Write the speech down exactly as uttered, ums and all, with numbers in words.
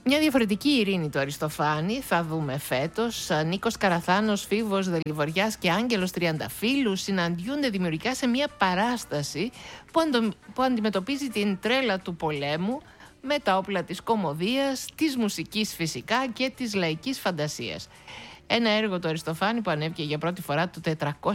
Μια διαφορετική ειρήνη του Αριστοφάνη θα δούμε φέτος. Νίκος Καραθάνος, Φίβος Δελιβοριάς και Άγγελος Τριανταφύλου συναντιούνται δημιουργικά σε μια παράσταση που, αντο... που αντιμετωπίζει την τρέλα του πολέμου με τα όπλα της κωμωδίας, της μουσικής φυσικά και της λαϊκής φαντασίας. Ένα έργο του Αριστοφάνη που ανέβηκε για πρώτη φορά το τετρακόσια